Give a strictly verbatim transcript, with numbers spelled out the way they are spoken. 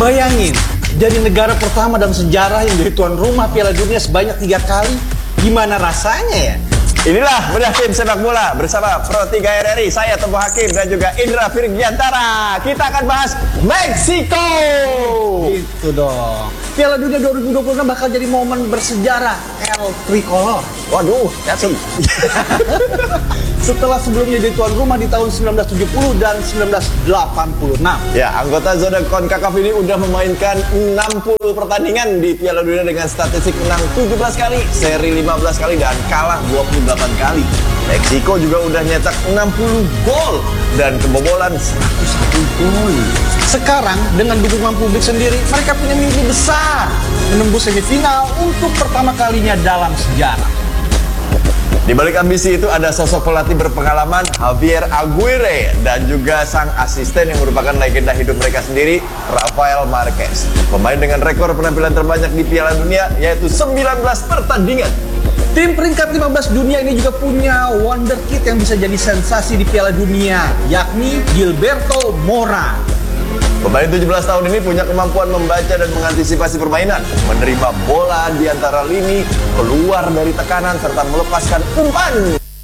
Bayangin, jadi negara pertama dalam sejarah yang jadi tuan rumah Piala Dunia sebanyak tiga kali. Gimana rasanya ya? Inilah bedah tim sepak bola bersama Pro tiga R R I, saya Tempo Hakim dan juga Indra Firgiantara. Kita akan bahas Meksiko. Gitu dong. Piala Dunia dua ribu dua puluh enam bakal jadi momen bersejarah El Tricolor. Waduh, hati. Setelah sebelumnya jadi tuan rumah di tahun sembilan belas tujuh puluh dan sembilan belas delapan puluh enam. Ya, anggota zona CONCACAF ini udah memainkan enam puluh pertandingan di Piala Dunia dengan statistik menang tujuh belas kali, seri lima belas kali, dan kalah dua puluh delapan kali. Meksiko juga udah nyetak enam puluh gol dan kebobolan seratus satu gol. Sekarang dengan dukungan publik sendiri, mereka punya mimpi besar menembus semifinal untuk pertama kalinya dalam sejarah. Di balik ambisi itu ada sosok pelatih berpengalaman Javier Aguirre dan juga sang asisten yang merupakan legenda hidup mereka sendiri, Rafael Marquez. Pemain dengan rekor penampilan terbanyak di Piala Dunia yaitu sembilan belas pertandingan. Tim peringkat lima belas dunia ini juga punya wonderkid yang bisa jadi sensasi di Piala Dunia, yakni Gilberto Mora. Pemain tujuh belas tahun ini punya kemampuan membaca dan mengantisipasi permainan, menerima bola di antara lini, keluar dari tekanan, serta melepaskan umpan.